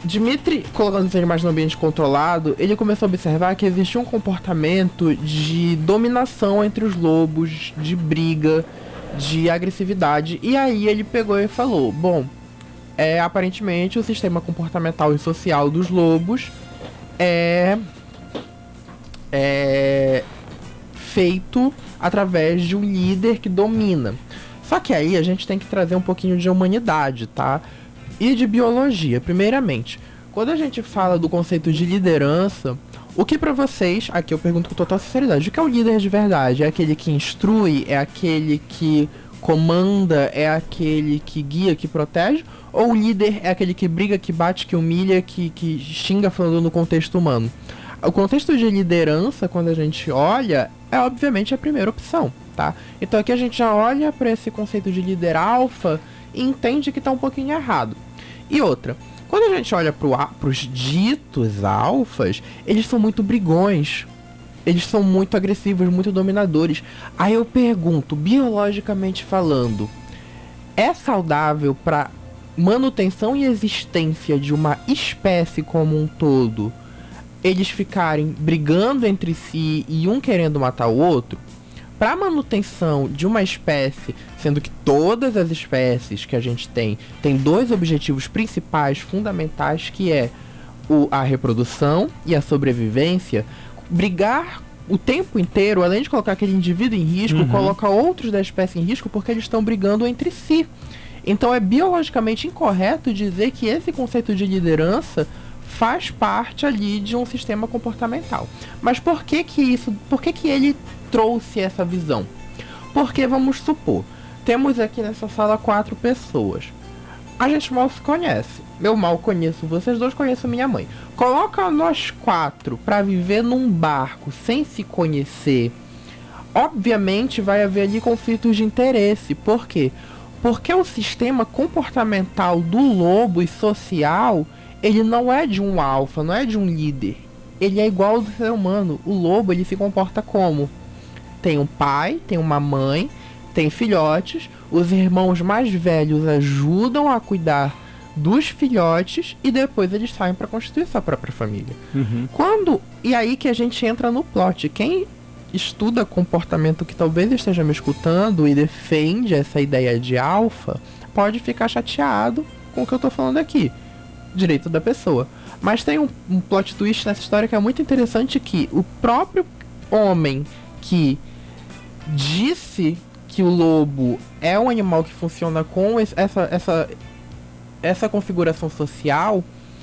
Dmitri, colocando ele mais no ambiente controlado, ele começou a observar que existia um comportamento de dominação entre os lobos, de briga, de agressividade. E aí ele pegou e falou, bom, aparentemente o sistema comportamental e social dos lobos é feito através de um líder que domina. Só que aí a gente tem que trazer um pouquinho de humanidade, tá? E de biologia. Primeiramente, quando a gente fala do conceito de liderança, o que pra vocês, aqui eu pergunto com total sinceridade, o que é o líder de verdade? É aquele que instrui? É aquele que comanda? É aquele que guia, que protege? Ou o líder é aquele que briga, que bate, que humilha, que xinga, falando no contexto humano? O contexto de liderança, quando a gente olha, é obviamente a primeira opção, tá? Então aqui a gente já olha para esse conceito de líder alfa e entende que tá um pouquinho errado. E outra, quando a gente olha pros ditos alfas, eles são muito brigões. Eles são muito agressivos, muito dominadores. Aí eu pergunto, biologicamente falando, é saudável para manutenção e existência de uma espécie como um todo eles ficarem brigando entre si e um querendo matar o outro? Para a manutenção de uma espécie, sendo que todas as espécies que a gente tem dois objetivos principais, fundamentais, que é a reprodução e a sobrevivência, brigar o tempo inteiro, além de colocar aquele indivíduo em risco, coloca outros da espécie em risco porque eles estão brigando entre si. Então é biologicamente incorreto dizer que esse conceito de liderança faz parte ali de um sistema comportamental. Mas por que que ele trouxe essa visão? Porque, vamos supor, temos aqui nessa sala 4 pessoas. A gente mal se conhece. Eu mal conheço vocês dois, conheço minha mãe. Coloca nós 4 para viver num barco sem se conhecer. Obviamente vai haver ali conflitos de interesse. Por quê? Porque o sistema comportamental do lobo e social, ele não é de um alfa, não é de um líder. Ele é igual ao do ser humano. O lobo, ele se comporta como? Tem um pai, tem uma mãe, tem filhotes. Os irmãos mais velhos ajudam a cuidar dos filhotes e depois eles saem para constituir sua própria família. E aí que a gente entra no plot. Quem estuda comportamento, que talvez esteja me escutando e defende essa ideia de alfa, pode ficar chateado com o que eu tô falando aqui. Direito da pessoa. Mas tem um plot twist nessa história que é muito interessante, que o próprio homem que disse que o lobo é um animal que funciona com essa configuração social,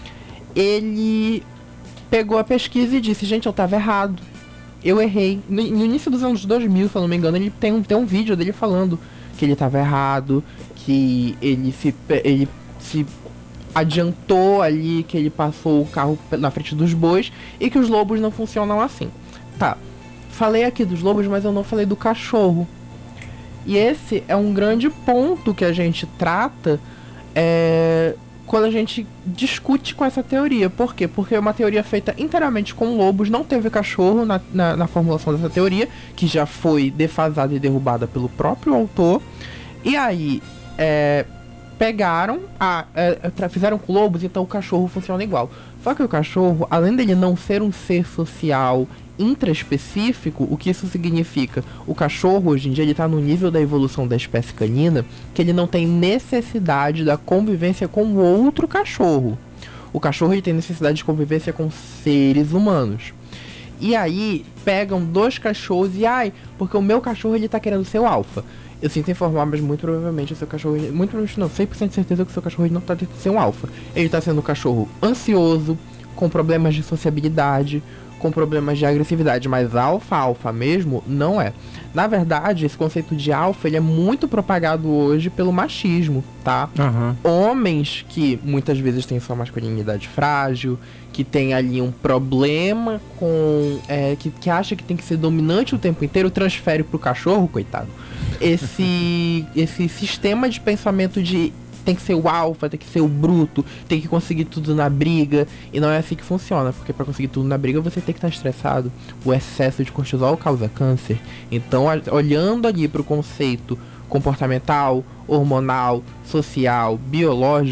ele pegou a pesquisa e disse, gente, eu tava errado. Eu errei. No início dos anos 2000, se eu não me engano, ele tem um vídeo dele falando que ele tava errado, que ele se adiantou ali, que ele passou o carro na frente dos bois e que os lobos não funcionam assim. Tá, falei aqui dos lobos, mas eu não falei do cachorro. E esse é um grande ponto que a gente trata quando a gente discute com essa teoria. Por quê? Porque é uma teoria feita inteiramente com lobos, não teve cachorro na formulação dessa teoria, que já foi defasada e derrubada pelo próprio autor. E aí, pegaram, fizeram com lobos, então o cachorro funciona igual. Só que o cachorro, além dele não ser um ser social intraespecífico, o que isso significa? O cachorro, hoje em dia, ele tá no nível da evolução da espécie canina, que ele não tem necessidade da convivência com o outro cachorro. O cachorro, ele tem necessidade de convivência com seres humanos. E aí, pegam 2 cachorros e, porque o meu cachorro, ele tá querendo ser o alfa. Eu sinto informar, mas muito provavelmente o seu cachorro... Muito provavelmente não, 100% de certeza que o seu cachorro não tá tentando ser um alfa. Ele tá sendo um cachorro ansioso, com problemas de sociabilidade, com problemas de agressividade, mas alfa mesmo não é. Na verdade, esse conceito de alfa, ele é muito propagado hoje pelo machismo, tá? Homens que muitas vezes têm sua masculinidade frágil, que tem ali um problema com... que acha que tem que ser dominante o tempo inteiro, transfere pro cachorro, coitado. Esse sistema de pensamento de tem que ser o alfa, tem que ser o bruto, tem que conseguir tudo na briga, e não é assim que funciona, porque para conseguir tudo na briga você tem que estar estressado. O excesso de cortisol causa câncer. Então, olhando ali para o conceito comportamental, hormonal, social, biológico,